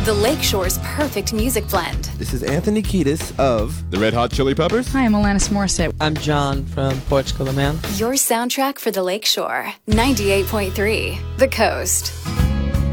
The Lakeshore's perfect music blend. This is Anthony Kiedis of the Red Hot Chili Peppers. Hi, I'm Alanis Morissette. I'm John from Portugal, the Man. Your soundtrack for the Lakeshore. 98.3 The Coast.